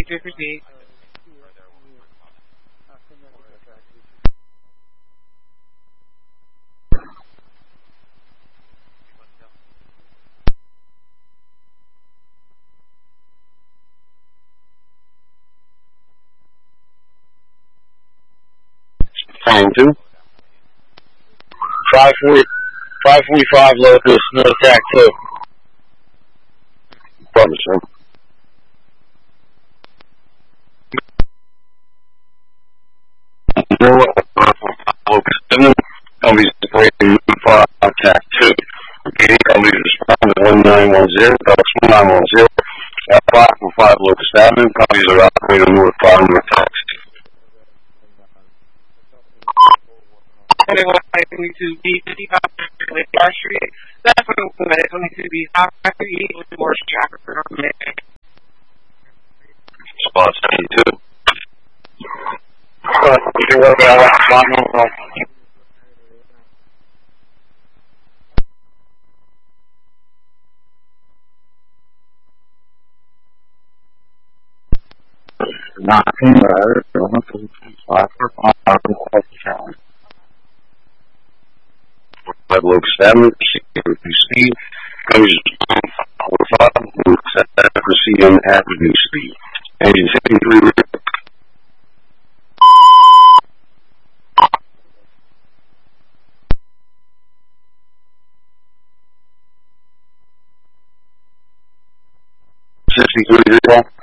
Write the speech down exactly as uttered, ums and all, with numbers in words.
Just repeat. Flying two. five forty, five forty-five locust, no attack two. Promise, sir. You know what? Locust seven, I'll be separating five attack two. Repeating, I'll be responding one nine one zero, that's one nine one zero. At five four five Locust Avenue, copies are operating north five north taxi. twenty-one twenty-two B fifty-five Lake Bar Street. That's twenty-two B five thirty-eight with the Morse Tracker. Spot seventy-two. Alright, you can work out that spot, no problem. Nineteen, five for five, challenge. Five Locust Avenue, speed, comes four five, set that proceed on avenue speed. Engine seventy-three. sixty-three zero.